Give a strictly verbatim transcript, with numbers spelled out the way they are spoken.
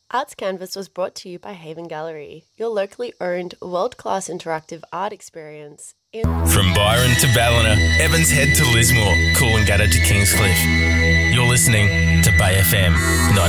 Arts Canvas was brought to you by Haven Gallery, your locally owned world-class interactive art experience. In- From Byron to Ballina, Evans Head to Lismore, Coolangatta to Kingscliff. You're listening to Bay F M ninety.